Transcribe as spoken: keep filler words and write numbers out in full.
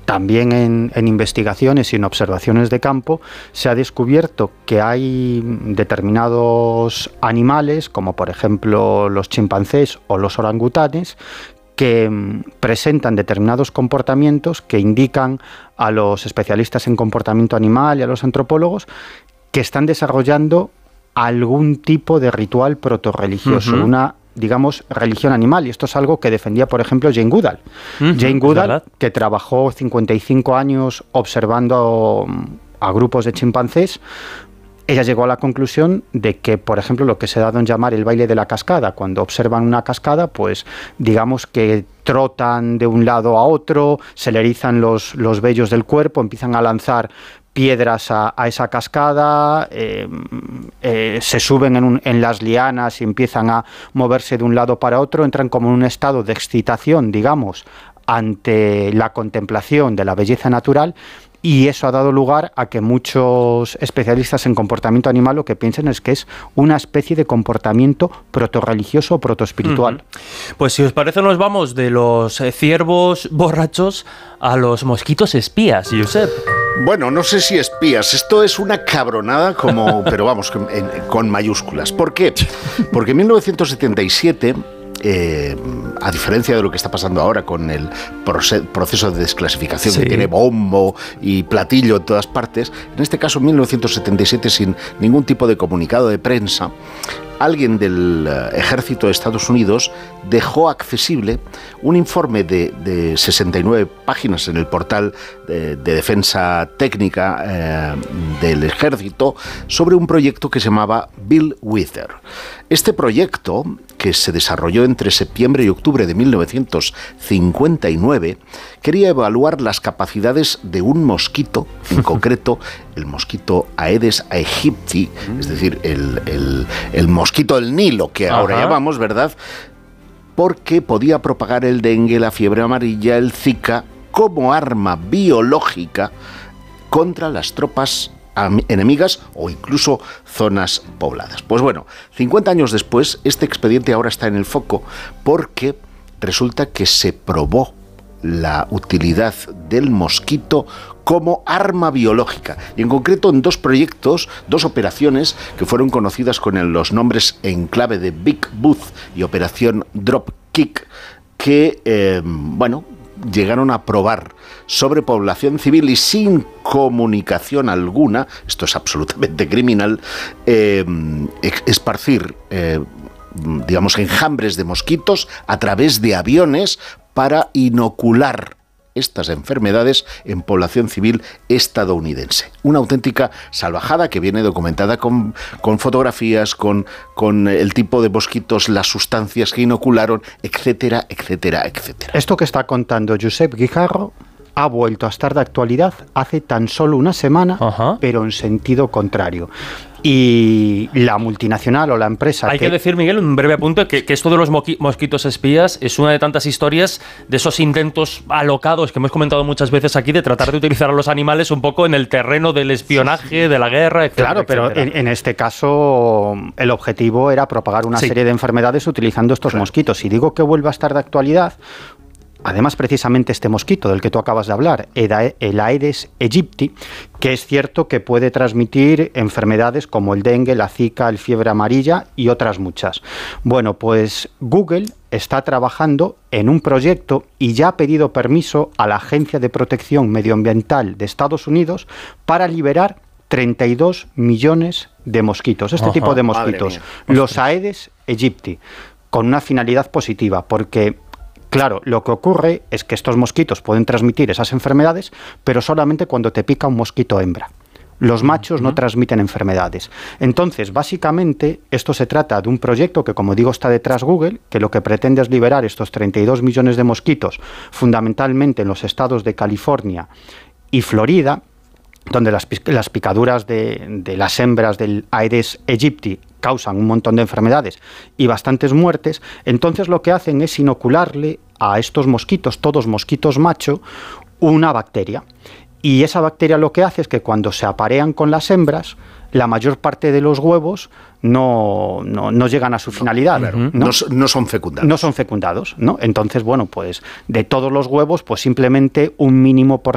también en, en investigaciones y en observaciones de campo se ha descubierto que hay determinados animales, como por ejemplo los chimpancés o los orangutanes, que presentan determinados comportamientos que indican a los especialistas en comportamiento animal y a los antropólogos que están desarrollando algún tipo de ritual protorreligioso, uh-huh. una digamos, religión animal. Y esto es algo que defendía, por ejemplo, Jane Goodall. Uh-huh, Jane Goodall, que trabajó cincuenta y cinco años observando a, a grupos de chimpancés, ella llegó a la conclusión de que, por ejemplo, lo que se ha dado en llamar el baile de la cascada, cuando observan una cascada, pues digamos que trotan de un lado a otro, se le erizan los, los vellos del cuerpo, empiezan a lanzar piedras a, a esa cascada, eh, eh, se suben en, un, en las lianas y empiezan a moverse de un lado para otro, entran como en un estado de excitación, digamos, ante la contemplación de la belleza natural, y eso ha dado lugar a que muchos especialistas en comportamiento animal lo que piensan es que es una especie de comportamiento protorreligioso o protoespiritual. Mm. Pues si os parece nos vamos de los eh, ciervos borrachos a los mosquitos espías, Josep. Bueno, no sé si espías, esto es una cabronada como, pero vamos, con, en, con mayúsculas. ¿Por qué? Porque en mil novecientos setenta y siete, eh, a diferencia de lo que está pasando ahora con el proceso de desclasificación, sí, que tiene bombo y platillo en todas partes, en este caso en mil novecientos setenta y siete, sin ningún tipo de comunicado de prensa, alguien del ejército de Estados Unidos dejó accesible un informe de, de sesenta y nueve páginas en el portal de, de defensa técnica eh, del ejército sobre un proyecto que se llamaba Bill Wither. Este proyecto, que se desarrolló entre septiembre y octubre de mil novecientos cincuenta y nueve, quería evaluar las capacidades de un mosquito, en concreto el mosquito Aedes aegypti, es decir, el, el, el mosquito del Nilo, que ahora Ajá. llamamos, ¿verdad?, porque podía propagar el dengue, la fiebre amarilla, el Zika, como arma biológica contra las tropas enemigas o incluso zonas pobladas. Pues bueno, cincuenta años después, este expediente ahora está en el foco porque resulta que se probó la utilidad del mosquito como arma biológica, y en concreto en dos proyectos, dos operaciones que fueron conocidas con el, los nombres en clave de Big Booth y Operación Dropkick, que, eh, bueno, llegaron a probar sobre población civil y sin comunicación alguna, esto es absolutamente criminal, eh, esparcir, eh, digamos, enjambres de mosquitos a través de aviones para inocular estas enfermedades en población civil estadounidense. Una auténtica salvajada que viene documentada con, con fotografías, con, con el tipo de mosquitos, las sustancias que inocularon, etcétera, etcétera, etcétera. Esto que está contando Josep Guijarro ha vuelto a estar de actualidad hace tan solo una semana, Ajá. pero en sentido contrario. Y la multinacional o la empresa... Hay que, que decir, Miguel, un breve apunte, que, que esto de los mosquitos espías es una de tantas historias de esos intentos alocados que hemos comentado muchas veces aquí de tratar de utilizar a los animales un poco en el terreno del espionaje, de la guerra, etcétera. Claro, pero etcétera. En, en este caso el objetivo era propagar una sí. serie de enfermedades utilizando estos claro. mosquitos. Y digo que vuelve a estar de actualidad... Además, precisamente este mosquito del que tú acabas de hablar, el Aedes aegypti, que es cierto que puede transmitir enfermedades como el dengue, la zika, el fiebre amarilla y otras muchas. Bueno, pues Google está trabajando en un proyecto y ya ha pedido permiso a la Agencia de Protección Medioambiental de Estados Unidos para liberar treinta y dos millones de mosquitos, este Ajá, tipo de mosquitos, los Aedes aegypti, con una finalidad positiva, porque... Claro, lo que ocurre es que estos mosquitos pueden transmitir esas enfermedades, pero solamente cuando te pica un mosquito hembra. Los machos no transmiten enfermedades. Entonces, básicamente, esto se trata de un proyecto que, como digo, está detrás Google, que lo que pretende es liberar estos treinta y dos millones de mosquitos, fundamentalmente en los estados de California y Florida, donde las, las picaduras de, de las hembras del Aedes aegypti causan un montón de enfermedades y bastantes muertes. Entonces lo que hacen es inocularle a estos mosquitos, todos mosquitos macho, una bacteria. Y esa bacteria lo que hace es que cuando se aparean con las hembras, la mayor parte de los huevos no, no, no llegan a su finalidad. Claro, ¿no? No, no son fecundados. No son fecundados, ¿no? Entonces, bueno, pues de todos los huevos, pues simplemente un mínimo porcentaje